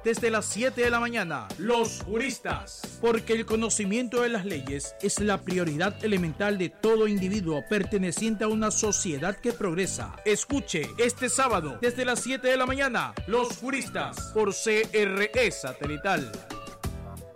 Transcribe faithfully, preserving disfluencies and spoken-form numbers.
desde las siete de la mañana. Los juristas. Porque el conocimiento de las leyes es la prioridad elemental de todo individuo perteneciente a una sociedad que progresa. Escuche este sábado desde las siete de la mañana. Los juristas por C R E Satelital.